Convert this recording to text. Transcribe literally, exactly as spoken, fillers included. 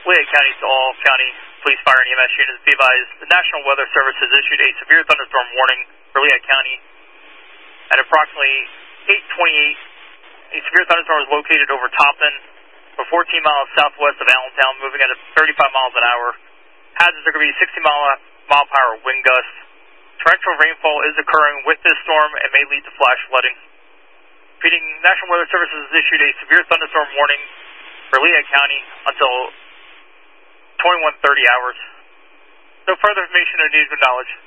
Lehigh County to all county police, fire, and E M S units. Be advised, the National Weather Service has issued a severe thunderstorm warning for Lehigh County. At approximately eight twenty-eight, a severe thunderstorm is located over Topton, for fourteen miles southwest of Allentown, moving at thirty-five miles an hour. Hazards are going to be sixty mile per hour wind gusts. Torrential rainfall is occurring with this storm and may lead to flash flooding. Repeating, National Weather Service has issued a severe thunderstorm warning for Lehigh County until twenty-one thirty hours. No further information or needed for knowledge.